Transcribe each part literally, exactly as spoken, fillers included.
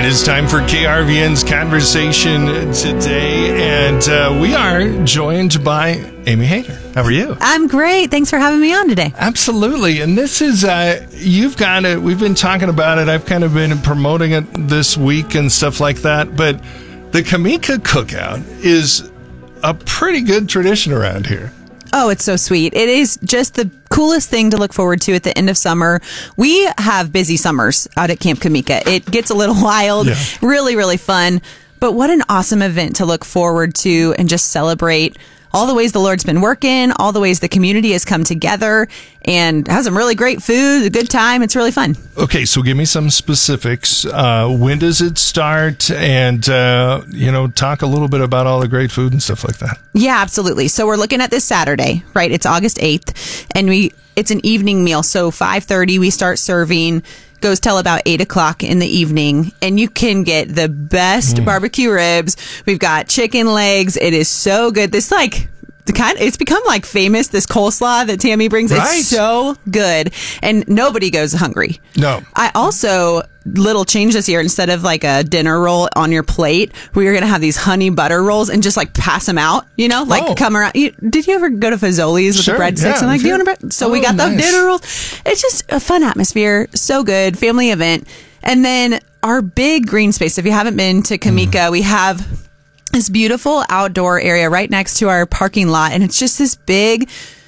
It is time for K R V N's Conversation today, and uh, we are joined by Amy Hayter. How are you? I'm great. Thanks for having me on today. Absolutely. And this is, uh, you've got it, we've been talking about it. I've kind of been promoting it this week and stuff like that, but the Kamika Cookout is a pretty good tradition around here. Oh, it's so sweet. It is just the coolest thing to look forward to at the end of summer. We have busy summers out at Camp Kamika. It gets a little wild, yeah. really, really fun. But what an awesome event to look forward to and just celebrate all the ways the Lord's been working, all the ways the community has come together and has some really great food, a good time. It's really fun. Okay, so give me some specifics. Uh, when does it start? And, uh, you know, talk a little bit about all the great food and stuff like that. Yeah, absolutely. So we're looking at this Saturday, right? It's August eighth, and we it's an evening meal. So five thirty, we start serving. Goes till about eight o'clock in the evening, and you can get the best mm. barbecue ribs. We've got chicken legs. It is so good. This like the kind it's become like famous, this coleslaw that Tammy brings. Right. It's so good, and nobody goes hungry. No. I also little change this year. Instead of like a dinner roll on your plate, we are going to have these honey butter rolls and just like pass them out, you know, like oh. come around. You, did you ever go to Fazoli's with sure, the breadsticks? Yeah, and like, sure. do you want a bread? So oh, we got nice. the dinner rolls. It's just a fun atmosphere. So good. Family event. And then our big green space. If you haven't been to Kamika, mm. we have this beautiful outdoor area right next to our parking lot. And it's just this big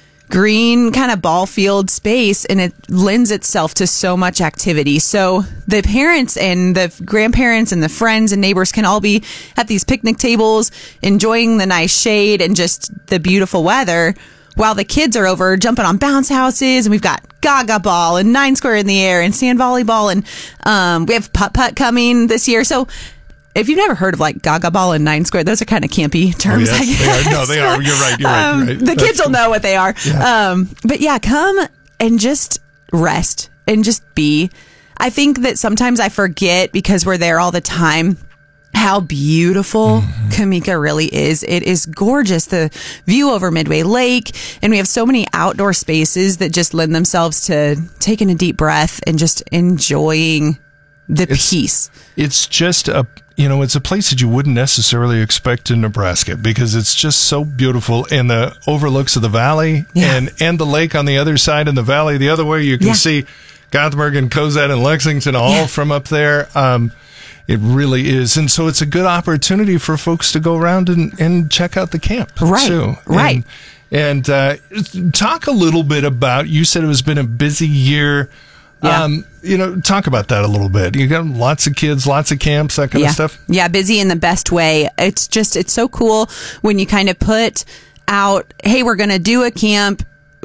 green kind of ball field space, and it lends itself to so much activity. So the parents and the grandparents and the friends and neighbors can all be at these picnic tables, enjoying the nice shade and just the beautiful weather, while the kids are over jumping on bounce houses. And we've got Gaga Ball and Nine Square in the air and sand volleyball, and um, we have Putt Putt coming this year. So if you've never heard of like Gaga Ball and Nine Square, those are kind of campy terms. Oh, yes, I guess. They are. No, they are. You're right. You're right. You're um, right. The That's kids will know what they are. Yeah. Um, but yeah, come and just rest and just be. I think that sometimes I forget, because we're there all the time, how beautiful mm-hmm. Kamika really is. It is gorgeous. The view over Midway Lake, and we have so many outdoor spaces that just lend themselves to taking a deep breath and just enjoying the it's, peace. It's just a, you know, it's a place that you wouldn't necessarily expect in Nebraska, because it's just so beautiful, and the overlooks of the valley yeah. and, and the lake on the other side, and the valley the other way. You can yeah. see Gothenburg and Cozad and Lexington all yeah. from up there. Um, it really is. And so it's a good opportunity for folks to go around and, and check out the camp. Right. Too. Right. And, and uh, talk a little bit about, you said it has been a busy year. Yeah. Um, you know, talk about that a little bit. You got lots of kids, lots of camps, that kind yeah. of stuff. Yeah, busy in the best way. It's just, it's so cool when you kind of put out, hey, we're going to do a camp,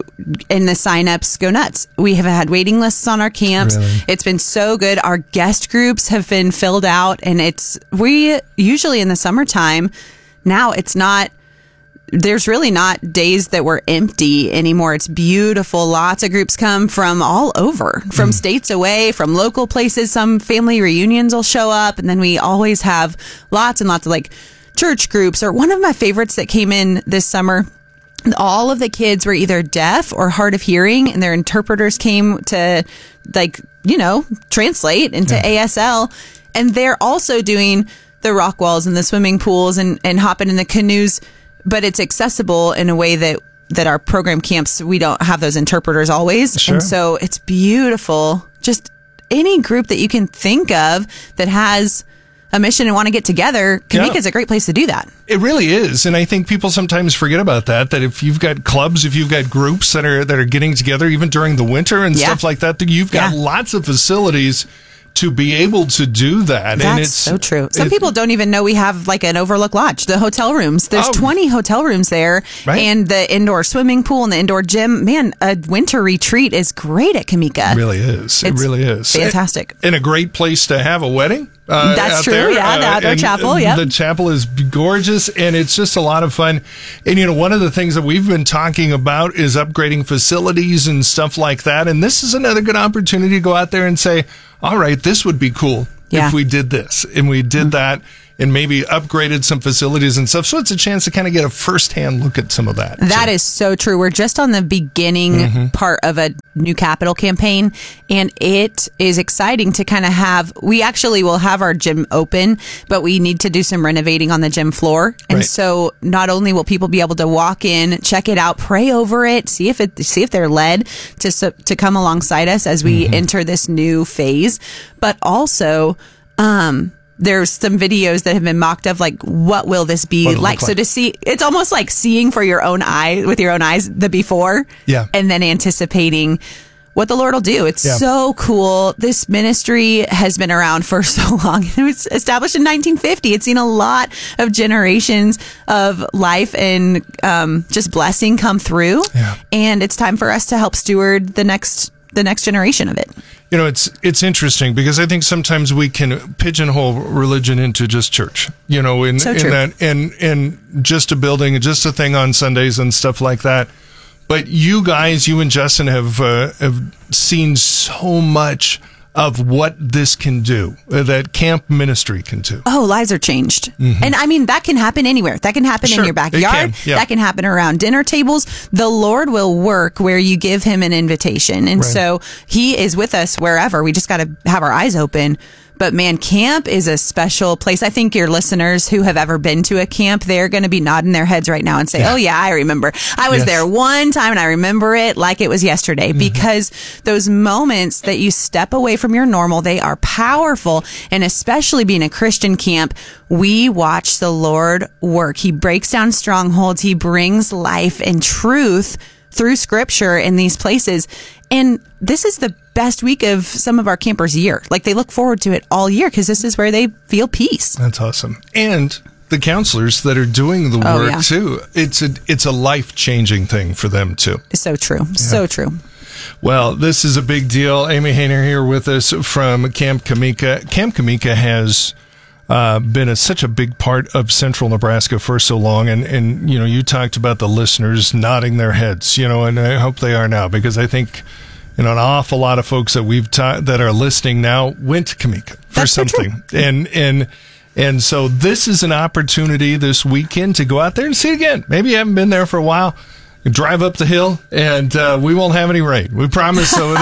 and the signups go nuts. We have had waiting lists on our camps. Really? It's been so good. Our guest groups have been filled out, and it's, we usually in the summertime, now it's not, there's really not days that we're empty anymore. It's beautiful. Lots of groups come from all over, from mm. states away, from local places. Some family reunions will show up. And then we always have lots and lots of like church groups. Or one of my favorites that came in this summer, all of the kids were either deaf or hard of hearing, and their interpreters came to like, you know, translate into yeah. A S L. And they're also doing the rock walls and the swimming pools and, and hopping in the canoes. But it's accessible in a way that, that our program camps, we don't have those interpreters always. Sure. And so it's beautiful. Just any group that you can think of that has a mission and want to get together, Kamika is yeah. a great place to do that. It really is. And I think people sometimes forget about that, that if you've got clubs, if you've got groups that are, that are getting together, even during the winter and yeah. stuff like that, you've got yeah. lots of facilities to be able to do that. That's and it's so true. Some it, people don't even know we have like an overlook lodge, the hotel rooms. There's oh, twenty hotel rooms there, right? And the indoor swimming pool and the indoor gym. Man, a winter retreat is great at Kamika. It really is. It's it really is. Fantastic. And, and a great place to have a wedding. Uh, That's true. There. Yeah, the uh, outdoor and, chapel. Yeah, the chapel is gorgeous, and it's just a lot of fun. And you know, one of the things that we've been talking about is upgrading facilities and stuff like that. And this is another good opportunity to go out there and say, all right, this would be cool yeah. if we did this, and we did mm-hmm. that, and maybe upgraded some facilities and stuff. So it's a chance to kind of get a firsthand look at some of that. That so. is so true. We're just on the beginning mm-hmm. part of a new capital campaign, and it is exciting to kind of have. We actually will have our gym open, but we need to do some renovating on the gym floor, and Right. so not only will people be able to walk in, check it out, pray over it, see if it see if they're led to su- to come alongside us as we Mm-hmm. enter this new phase, but also. Um, There's some videos that have been mocked of like, what will this be What'll it like? look So like? to see, it's almost like seeing for your own eye, with your own eyes, the before, Yeah. and then anticipating what the Lord will do. It's Yeah. so cool. This ministry has been around for so long. It was established in nineteen fifty. It's seen a lot of generations of life and um, just blessing come through. Yeah. And it's time for us to help steward the next the next generation of it. You know, it's it's interesting because I think sometimes we can pigeonhole religion into just church. You know, in, So in true. that and and just a building, just a thing on Sundays and stuff like that. But you guys, you and Justin have uh, have seen so much of what this can do, uh, that camp ministry can do. Oh, lives are changed. And I mean, that can happen anywhere. That can happen Sure, in your it backyard. can, yeah. That can happen around dinner tables. The Lord will work where you give him an invitation. And Right. so he is with us wherever. We just got to have our eyes open. But man, camp is a special place. I think your listeners who have ever been to a camp, they're going to be nodding their heads right now and say, oh yeah, I remember. I was Yes. there one time and I remember it like it was yesterday, Mm-hmm. because those moments that you step away from your normal, they are powerful. And especially being a Christian camp, we watch the Lord work. He breaks down strongholds. He brings life and truth through scripture in these places. And this is the best week of some of our campers' year. Like, they look forward to it all year because this is where they feel peace. That's awesome. And the counselors that are doing the Oh, work yeah. too. It's a it's a life changing thing for them too. It's so true. So true. Well, this is a big deal. Amy Hayner here with us from Camp Kamika. Camp Kamika has uh, been a, such a big part of Central Nebraska for so long, and and you know, you talked about the listeners nodding their heads, you know, and I hope they are now, because I think, you know, an awful lot of folks that we've ta- that are listening now went to Kamika for That's so true. something, and and. And so this is an opportunity this weekend to go out there and see it again. Maybe you haven't been there for a while. You drive up the hill, and uh, we won't have any rain. We promise. So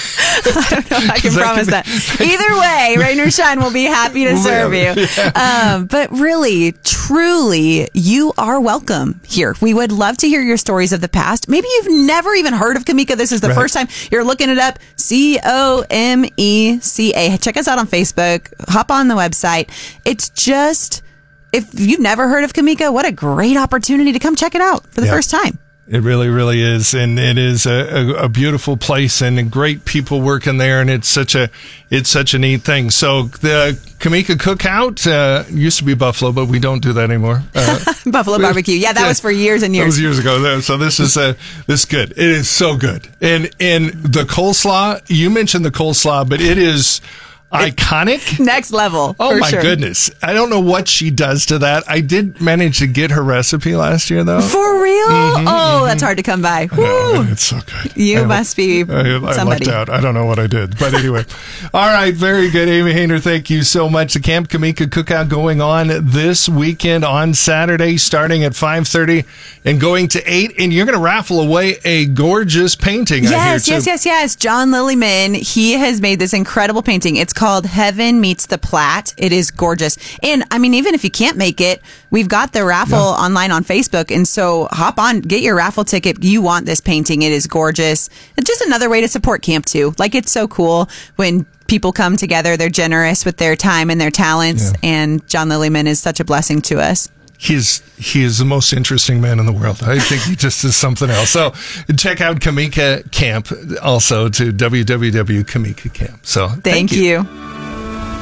I don't know if I can That promise could- that. Either way, rain or shine, we'll be happy to We'll be serve you. happy, Um, but really, truly, you are welcome here. We would love to hear your stories of the past. Maybe you've never even heard of Kamika. This is the Right. first time you're looking it up. C O M E C A. Check us out on Facebook. Hop on the website. It's just, if you've never heard of Kamika, what a great opportunity to come check it out for the Yeah. first time. it really, really is, and it is a, a, a beautiful place and great people working there, and it's such a it's such a neat thing. So the Kamika Cookout uh, used to be Buffalo, but we don't do that anymore. Uh, Buffalo barbecue. Yeah, that Yeah. was for years and That years. was years ago. So this is uh, this is good. It is so good. And and the coleslaw, you mentioned the coleslaw, but it is iconic. Next level. Oh for my sure. goodness. I don't know what she does to that. I did manage to get her recipe last year though. For real? oh, that's hard to come by. Mm-hmm, No, Woo. it's so good. You I- must be I, I somebody. lucked out. I don't know what I did, but anyway. All right, very good, Amy Hayner. Thank you so much. The Camp Kamika Cookout going on this weekend on Saturday, starting at five thirty and going to eight. And you're going to raffle away a gorgeous painting. I hear, Yes, too. yes, yes, yes. John Lillyman, he has made this incredible painting. It's called Heaven Meets the Platte. It is gorgeous. And I mean, even if you can't make it, we've got the raffle online on Facebook. And so hop on, get your raffle ticket. You want this painting. It is gorgeous. It's just another way to support camp too. Like, it's so cool when people come together. They're generous with their time and their talents. Yeah. And John Lillyman is such a blessing to us. He's he is the most interesting man in the world. I think he just is something else. So check out Kamika Camp also to w w w dot kamika camp. So Thank, you.